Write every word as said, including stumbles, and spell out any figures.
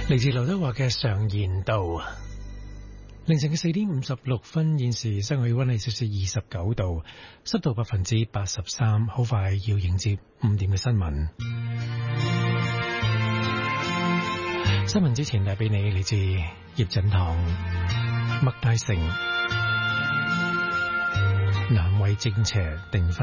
嚟自劉德華嘅常言道。凌晨嘅四點五十六分，現時室外氣溫係攝氏二十九度，濕度百分之八十三，好快要迎接五點嘅新聞。新聞之前帶俾你嚟自葉振棠、麥大成、難為正邪定分。